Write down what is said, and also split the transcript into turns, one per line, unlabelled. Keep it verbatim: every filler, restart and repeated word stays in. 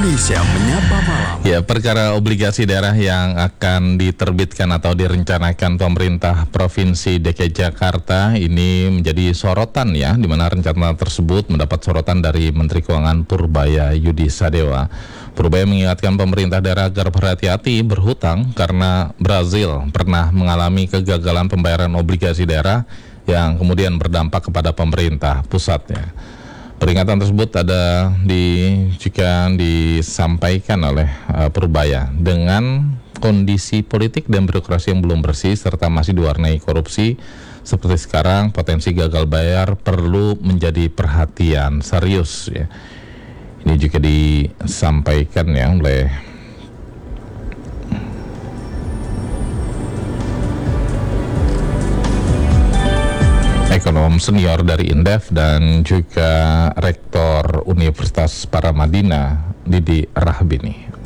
Indonesia Menyapa Malam.
Ya, perkara obligasi daerah yang akan diterbitkan atau direncanakan pemerintah Provinsi D K I Jakarta ini menjadi sorotan ya, di mana rencana tersebut mendapat sorotan dari Menteri Keuangan Purbaya Yudi Sadewa. Purbaya mengingatkan pemerintah daerah agar berhati-hati berhutang karena Brazil pernah mengalami kegagalan pembayaran obligasi daerah yang kemudian berdampak kepada pemerintah pusatnya. Peringatan tersebut ada di jika disampaikan oleh uh, Purbaya dengan kondisi politik dan birokrasi yang belum bersih serta masih diwarnai korupsi seperti sekarang, potensi gagal bayar perlu menjadi perhatian serius ya. Ini juga disampaikan ya oleh ekonom senior dari Indef dan juga Rektor Universitas Paramadina Didi Rahbini.